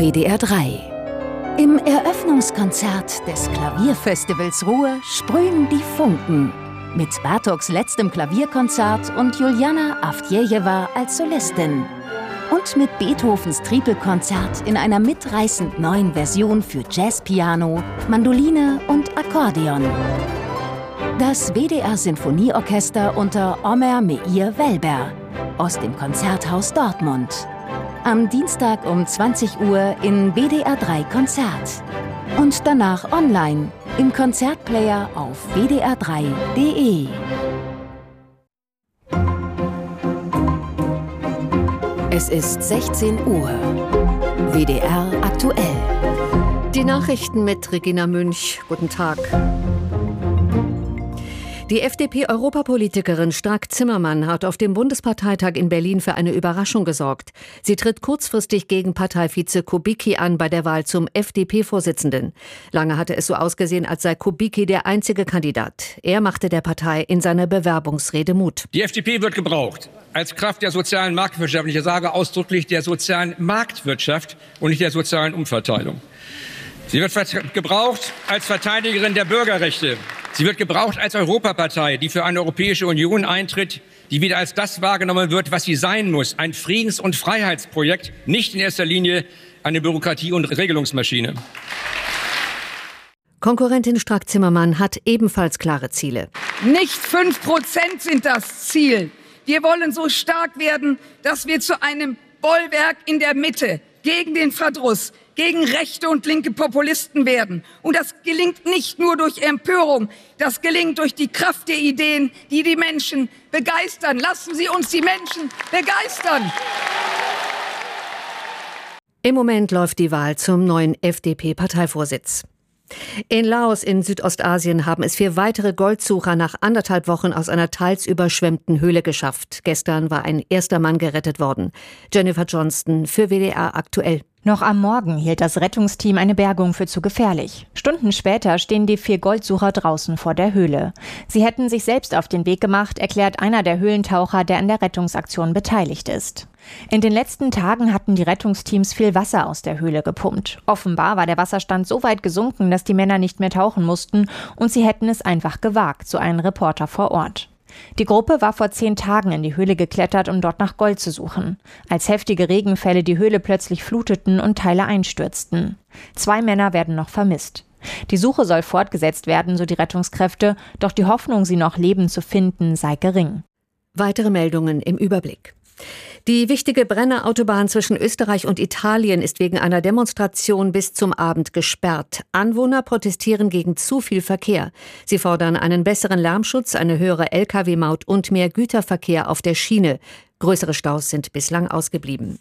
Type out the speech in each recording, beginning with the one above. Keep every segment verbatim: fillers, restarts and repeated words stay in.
W D R drei. Im Eröffnungskonzert des Klavierfestivals Ruhr sprühen die Funken. Mit Bartoks letztem Klavierkonzert und Juliana Avdjejewa als Solistin. Und mit Beethovens Tripelkonzert in einer mitreißend neuen Version für Jazzpiano, Mandoline und Akkordeon. Das W D R-Sinfonieorchester unter Omer Meir Welber aus dem Konzerthaus Dortmund. Am Dienstag um zwanzig Uhr in W D R drei Konzert. Und danach online im Konzertplayer auf w d r drei punkt d e. Es ist sechzehn Uhr. W D R aktuell. Die Nachrichten mit Regina Münch. Guten Tag. Die F D P-Europapolitikerin Strack-Zimmermann hat auf dem Bundesparteitag in Berlin für eine Überraschung gesorgt. Sie tritt kurzfristig gegen Parteivize Kubicki an bei der Wahl zum F D P-Vorsitzenden. Lange hatte es so ausgesehen, als sei Kubicki der einzige Kandidat. Er machte der Partei in seiner Bewerbungsrede Mut. Die F D P wird gebraucht als Kraft der sozialen Marktwirtschaft. Ich sage ausdrücklich der sozialen Marktwirtschaft und nicht der sozialen Umverteilung. Sie wird gebraucht als Verteidigerin der Bürgerrechte. Sie wird gebraucht als Europapartei, die für eine Europäische Union eintritt, die wieder als das wahrgenommen wird, was sie sein muss. Ein Friedens- und Freiheitsprojekt, nicht in erster Linie eine Bürokratie- und Regelungsmaschine. Konkurrentin Strack-Zimmermann hat ebenfalls klare Ziele. Nicht fünf Prozent sind das Ziel. Wir wollen so stark werden, dass wir zu einem Bollwerk in der Mitte gegen den Verdruss, gegen rechte und linke Populisten werden. Und das gelingt nicht nur durch Empörung, das gelingt durch die Kraft der Ideen, die die Menschen begeistern. Lassen Sie uns die Menschen begeistern. Im Moment läuft die Wahl zum neuen F D P-Parteivorsitz. In Laos in Südostasien haben es vier weitere Goldsucher nach anderthalb Wochen aus einer teils überschwemmten Höhle geschafft. Gestern war ein erster Mann gerettet worden. Jennifer Johnston für W D R aktuell. Noch am Morgen hielt das Rettungsteam eine Bergung für zu gefährlich. Stunden später stehen die vier Goldsucher draußen vor der Höhle. Sie hätten sich selbst auf den Weg gemacht, erklärt einer der Höhlentaucher, der an der Rettungsaktion beteiligt ist. In den letzten Tagen hatten die Rettungsteams viel Wasser aus der Höhle gepumpt. Offenbar war der Wasserstand so weit gesunken, dass die Männer nicht mehr tauchen mussten und sie hätten es einfach gewagt, so ein Reporter vor Ort. Die Gruppe war vor zehn Tagen in die Höhle geklettert, um dort nach Gold zu suchen, als heftige Regenfälle die Höhle plötzlich fluteten und Teile einstürzten. Zwei Männer werden noch vermisst. Die Suche soll fortgesetzt werden, so die Rettungskräfte, doch die Hoffnung, sie noch lebend zu finden, sei gering. Weitere Meldungen im Überblick. Die wichtige Brenner-Autobahn zwischen Österreich und Italien ist wegen einer Demonstration bis zum Abend gesperrt. Anwohner protestieren gegen zu viel Verkehr. Sie fordern einen besseren Lärmschutz, eine höhere L K W-Maut und mehr Güterverkehr auf der Schiene. Größere Staus sind bislang ausgeblieben.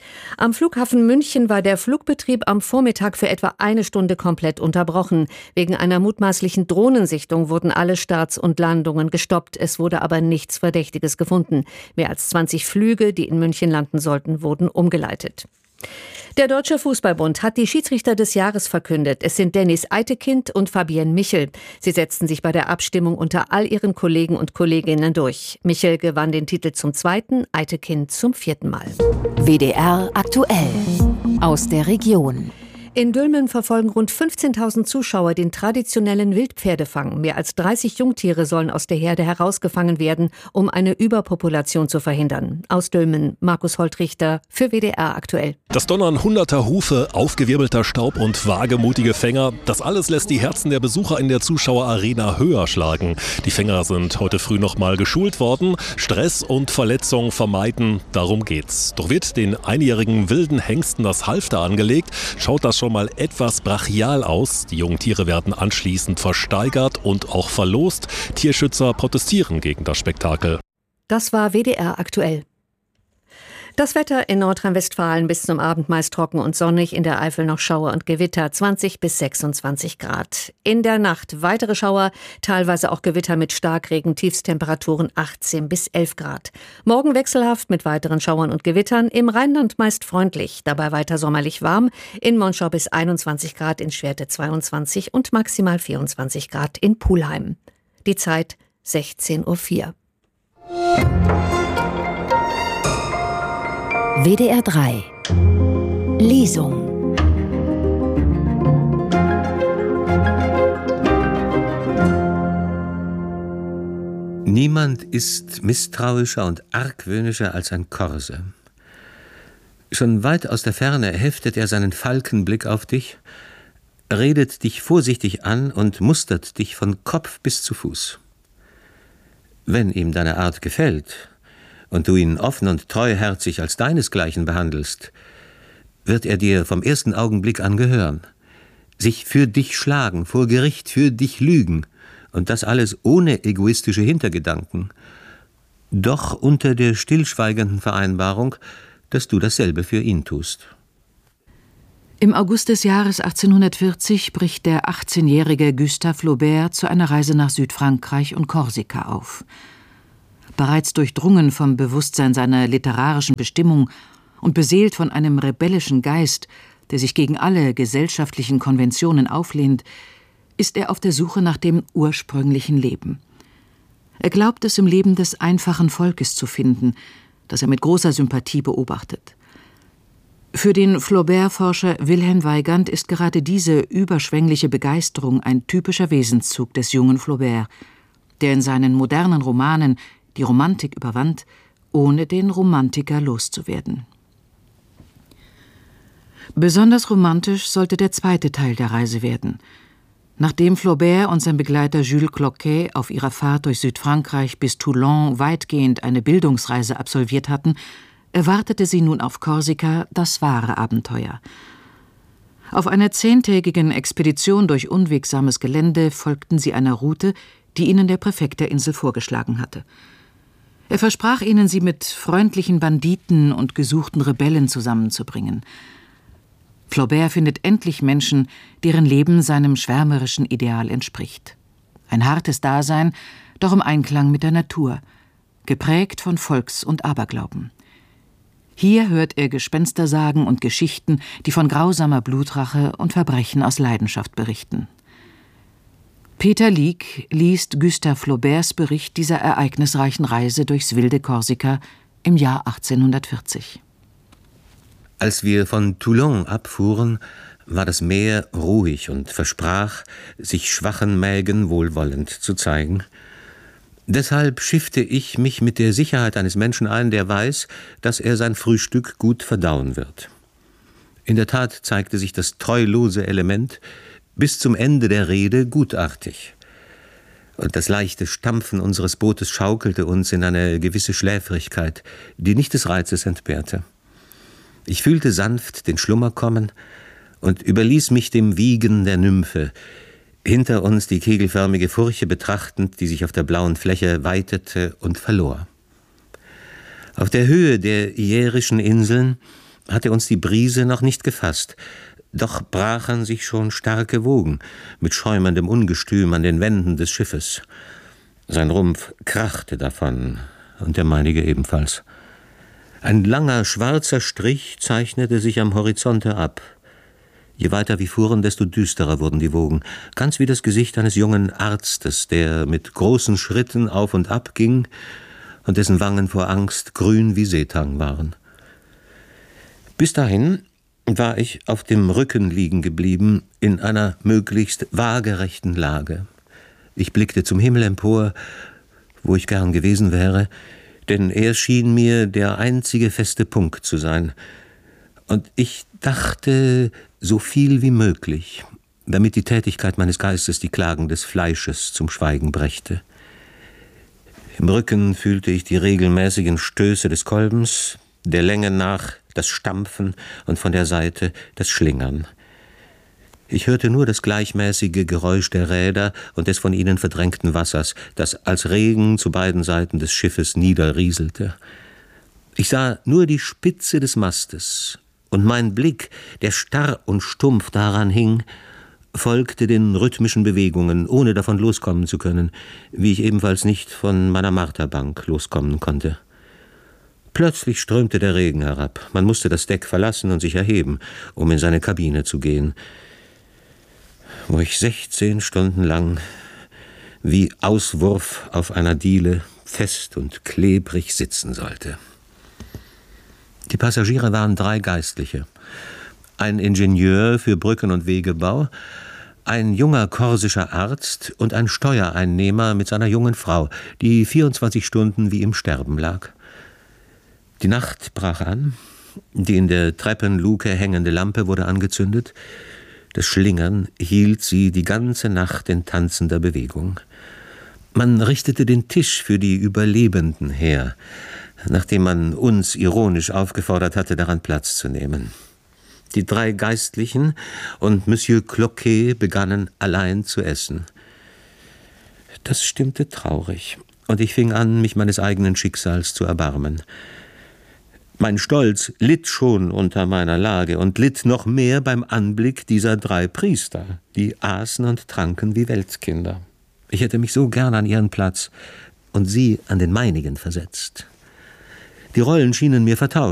Am Flughafen München war der Flugbetrieb am Vormittag für etwa eine Stunde komplett unterbrochen. Wegen einer mutmaßlichen Drohnensichtung wurden alle Starts und Landungen gestoppt. Es wurde aber nichts Verdächtiges gefunden. Mehr als zwanzig Flüge, die in München landen sollten, wurden umgeleitet. Der Deutsche Fußballbund hat die Schiedsrichter des Jahres verkündet. Es sind Dennis Eitekin und Fabienne Michel. Sie setzten sich bei der Abstimmung unter all ihren Kollegen und Kolleginnen durch. Michel gewann den Titel zum zweiten, Eitekin zum vierten Mal. W D R aktuell aus der Region. In Dülmen verfolgen rund fünfzehntausend Zuschauer den traditionellen Wildpferdefang. Mehr als dreißig Jungtiere sollen aus der Herde herausgefangen werden, um eine Überpopulation zu verhindern. Aus Dülmen, Markus Holtrichter für W D R aktuell. Das Donnern hunderter Hufe, aufgewirbelter Staub und wagemutige Fänger, das alles lässt die Herzen der Besucher in der Zuschauerarena höher schlagen. Die Fänger sind heute früh nochmal geschult worden. Stress und Verletzung vermeiden, darum geht's. Doch wird den einjährigen wilden Hengsten das Halfter angelegt, schaut das schon mal etwas brachial aus. Die jungen Tiere werden anschließend versteigert und auch verlost. Tierschützer protestieren gegen das Spektakel. Das war W D R aktuell. Das Wetter in Nordrhein-Westfalen bis zum Abend meist trocken und sonnig, in der Eifel noch Schauer und Gewitter, zwanzig bis sechsundzwanzig Grad. In der Nacht weitere Schauer, teilweise auch Gewitter mit Starkregen, Tiefstemperaturen achtzehn bis elf Grad. Morgen wechselhaft mit weiteren Schauern und Gewittern, im Rheinland meist freundlich, dabei weiter sommerlich warm, in Monschau bis einundzwanzig Grad, in Schwerte zweiundzwanzig und maximal vierundzwanzig Grad in Pulheim. Die Zeit sechzehn Uhr vier. W D R drei Lesung. Niemand ist misstrauischer und argwöhnischer als ein Korse. Schon weit aus der Ferne heftet er seinen Falkenblick auf dich, redet dich vorsichtig an und mustert dich von Kopf bis zu Fuß. Wenn ihm deine Art gefällt und du ihn offen und treuherzig als deinesgleichen behandelst, wird er dir vom ersten Augenblick an gehören, sich für dich schlagen, vor Gericht für dich lügen, und das alles ohne egoistische Hintergedanken, doch unter der stillschweigenden Vereinbarung, dass du dasselbe für ihn tust. Im August des Jahres achtzehnhundertvierzig bricht der achtzehnjährige Gustave Flaubert zu einer Reise nach Südfrankreich und Korsika auf. Bereits durchdrungen vom Bewusstsein seiner literarischen Bestimmung und beseelt von einem rebellischen Geist, der sich gegen alle gesellschaftlichen Konventionen auflehnt, ist er auf der Suche nach dem ursprünglichen Leben. Er glaubt es im Leben des einfachen Volkes zu finden, das er mit großer Sympathie beobachtet. Für den Flaubert-Forscher Wilhelm Weigand ist gerade diese überschwängliche Begeisterung ein typischer Wesenszug des jungen Flaubert, der in seinen modernen Romanen die Romantik überwand, ohne den Romantiker loszuwerden. Besonders romantisch sollte der zweite Teil der Reise werden. Nachdem Flaubert und sein Begleiter Jules Cloquet auf ihrer Fahrt durch Südfrankreich bis Toulon weitgehend eine Bildungsreise absolviert hatten, erwartete sie nun auf Korsika das wahre Abenteuer. Auf einer zehntägigen Expedition durch unwegsames Gelände folgten sie einer Route, die ihnen der Präfekt der Insel vorgeschlagen hatte. Er versprach ihnen, sie mit freundlichen Banditen und gesuchten Rebellen zusammenzubringen. Flaubert findet endlich Menschen, deren Leben seinem schwärmerischen Ideal entspricht. Ein hartes Dasein, doch im Einklang mit der Natur, geprägt von Volks- und Aberglauben. Hier hört er Gespenstersagen und Geschichten, die von grausamer Blutrache und Verbrechen aus Leidenschaft berichten. Peter Lieck liest Gustave Flauberts Bericht dieser ereignisreichen Reise durchs wilde Korsika im Jahr achtzehnhundertvierzig. Als wir von Toulon abfuhren, war das Meer ruhig und versprach, sich schwachen Mägen wohlwollend zu zeigen. Deshalb schiffte ich mich mit der Sicherheit eines Menschen ein, der weiß, dass er sein Frühstück gut verdauen wird. In der Tat zeigte sich das treulose Element bis zum Ende der Rede gutartig. Und das leichte Stampfen unseres Bootes schaukelte uns in eine gewisse Schläfrigkeit, die nicht des Reizes entbehrte. Ich fühlte sanft den Schlummer kommen und überließ mich dem Wiegen der Nymphe, hinter uns die kegelförmige Furche betrachtend, die sich auf der blauen Fläche weitete und verlor. Auf der Höhe der Ierischen Inseln hatte uns die Brise noch nicht gefasst, doch brachen sich schon starke Wogen mit schäumendem Ungestüm an den Wänden des Schiffes. Sein Rumpf krachte davon und der meinige ebenfalls. Ein langer, schwarzer Strich zeichnete sich am Horizonte ab. Je weiter wir fuhren, desto düsterer wurden die Wogen, ganz wie das Gesicht eines jungen Arztes, der mit großen Schritten auf und ab ging und dessen Wangen vor Angst grün wie Seetang waren. Bis dahin war ich auf dem Rücken liegen geblieben, in einer möglichst waagerechten Lage. Ich blickte zum Himmel empor, wo ich gern gewesen wäre, denn er schien mir der einzige feste Punkt zu sein. Und ich dachte so viel wie möglich, damit die Tätigkeit meines Geistes die Klagen des Fleisches zum Schweigen brächte. Im Rücken fühlte ich die regelmäßigen Stöße des Kolbens, der Länge nach das Stampfen und von der Seite das Schlingern. Ich hörte nur das gleichmäßige Geräusch der Räder und des von ihnen verdrängten Wassers, das als Regen zu beiden Seiten des Schiffes niederrieselte. Ich sah nur die Spitze des Mastes, und mein Blick, der starr und stumpf daran hing, folgte den rhythmischen Bewegungen, ohne davon loskommen zu können, wie ich ebenfalls nicht von meiner Marterbank loskommen konnte. Plötzlich strömte der Regen herab. Man musste das Deck verlassen und sich erheben, um in seine Kabine zu gehen, wo ich sechzehn Stunden lang wie Auswurf auf einer Diele fest und klebrig sitzen sollte. Die Passagiere waren drei Geistliche, ein Ingenieur für Brücken- und Wegebau, ein junger korsischer Arzt und ein Steuereinnehmer mit seiner jungen Frau, die vierundzwanzig Stunden wie im Sterben lag. Die Nacht brach an, die in der Treppenluke hängende Lampe wurde angezündet. Das Schlingern hielt sie die ganze Nacht in tanzender Bewegung. Man richtete den Tisch für die Überlebenden her, nachdem man uns ironisch aufgefordert hatte, daran Platz zu nehmen. Die drei Geistlichen und Monsieur Cloquet begannen allein zu essen. Das stimmte traurig, und ich fing an, mich meines eigenen Schicksals zu erbarmen. Mein Stolz litt schon unter meiner Lage und litt noch mehr beim Anblick dieser drei Priester, die aßen und tranken wie Weltkinder. Ich hätte mich so gern an ihren Platz und sie an den meinigen versetzt. Die Rollen schienen mir vertauscht.